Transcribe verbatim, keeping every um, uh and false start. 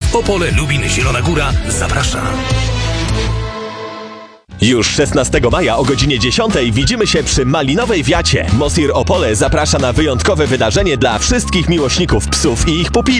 Opole, Lubin, Zielona Góra zaprasza. Już szesnastego maja o godzinie dziesiątej widzimy się przy malinowej wiacie. Mosir Opole zaprasza na wyjątkowe wydarzenie dla wszystkich miłośników psów i ich pupili.